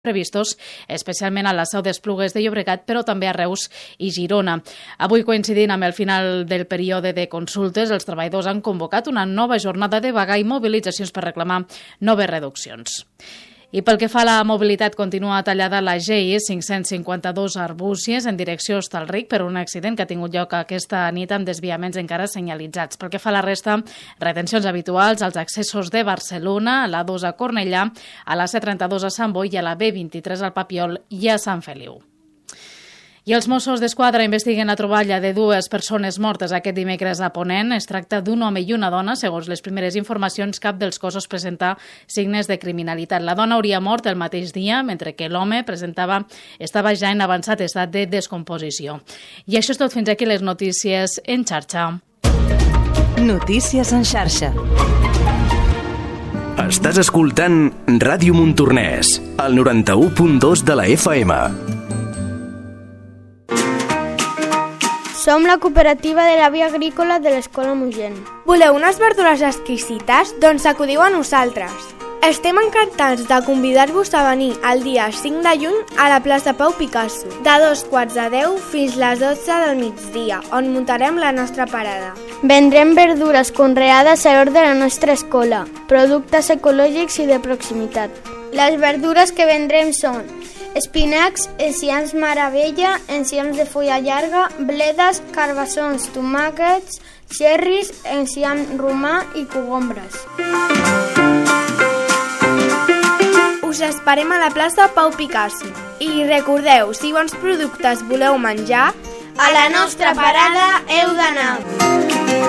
previstos, especialment a la Seu d'Esplugues de Llobregat, però també a Reus i Girona. Avui, coincidint amb el final del període de consultes, els treballadors han convocat una nova jornada de vaga i mobilitzacions per reclamar noves reduccions. I pel que fa a la mobilitat, continua tallada la GI 552 Arbúcies en direcció a Hostalric per un accident que ha tingut lloc aquesta nit amb desviaments encara senyalitzats. Pel que fa a la resta, retencions habituals als accessos de Barcelona, a l'A2 a Cornellà, a la C32 a Sant Boi i a la B23 al Papiol i a Sant Feliu. I els Mossos d'Esquadra investiguen la troballa de dues persones mortes aquest dimecres a Ponent. Es tracta d'un home i una dona. Segons les primeres informacions, cap dels cossos presenta signes de criminalitat. La dona hauria mort el mateix dia, mentre que l'home estava ja en avançat estat de descomposició. I això és tot, fins aquí les notícies en xarxa. Notícies en xarxa. Estàs escoltant Ràdio Montornès, al 91.2 de la FM. Som la cooperativa de la Via Agrícola de l'Escola Mugent. Voleu unes verdures exquisites? Doncs acudiu a nosaltres. Estem encantats de convidar-vos a venir el dia 5 de juny a la plaça Pau Picasso, de 2:15 fins les 12 del migdia, on muntarem la nostra parada. Vendrem verdures conreades a l'hort de la nostra escola, productes ecològics i de proximitat. Les verdures que vendrem són espinacs, enciams meravella, enciams de fulla llarga, bledes, carbassons, tomàquets, xerris, enciam romà i cogombres. Us esperem a la plaça Pau Picasso. I recordeu, si bons productes voleu menjar, a la nostra parada heu d'anar.